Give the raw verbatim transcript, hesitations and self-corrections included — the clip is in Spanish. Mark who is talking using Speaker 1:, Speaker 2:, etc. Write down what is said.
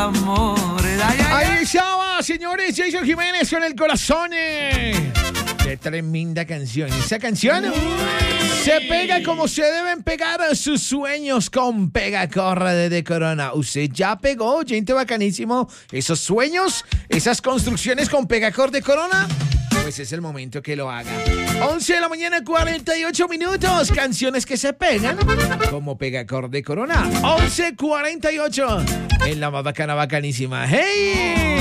Speaker 1: amores. Ay, ay, ay.
Speaker 2: Ahí estaba, señores, Jason Jiménez con El Corazón. eh. Qué tremenda canción. Esa canción se pega como se deben pegar a sus sueños con Pegacorre de Corona. Usted ya pegó, gente bacanísimo, esos sueños, esas construcciones con Pegacorre de Corona. Pues es el momento que lo haga. once de la mañana, cuarenta y ocho minutos. Canciones que se pegan como Pegacorre de Corona. once cuarenta y ocho en la más bacana, bacanísima. ¡Hey!